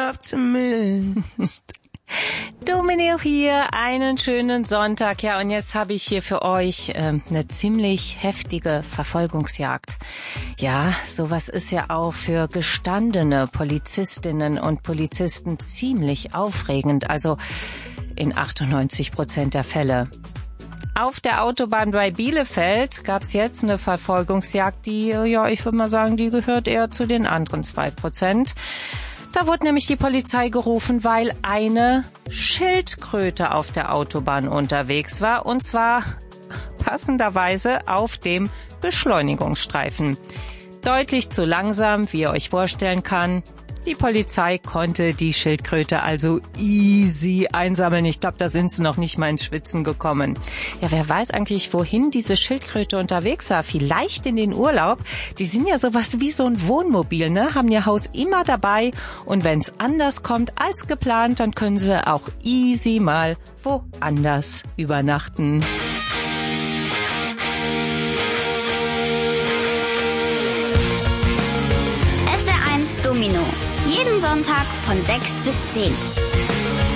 Optimist. Domino hier, einen schönen Sonntag. Ja, und jetzt habe ich hier für euch eine ziemlich heftige Verfolgungsjagd. Ja, sowas ist ja auch für gestandene Polizistinnen und Polizisten ziemlich aufregend, also in 98% der Fälle. Auf der Autobahn bei Bielefeld gab's jetzt eine Verfolgungsjagd, die, ja, ich würde mal sagen, die gehört eher zu den anderen 2%. Da wurde nämlich die Polizei gerufen, weil eine Schildkröte auf der Autobahn unterwegs war, und zwar passenderweise auf dem Beschleunigungsstreifen. Deutlich zu langsam, wie ihr euch vorstellen kann. Die Polizei konnte die Schildkröte also easy einsammeln. Ich glaube, da sind sie noch nicht mal ins Schwitzen gekommen. Ja, wer weiß eigentlich, wohin diese Schildkröte unterwegs war? Vielleicht in den Urlaub. Die sind ja sowas wie so ein Wohnmobil, ne? Haben ihr Haus immer dabei. Und wenn es anders kommt als geplant, dann können sie auch easy mal woanders übernachten. Domino. Jeden Sonntag von 6 bis 10.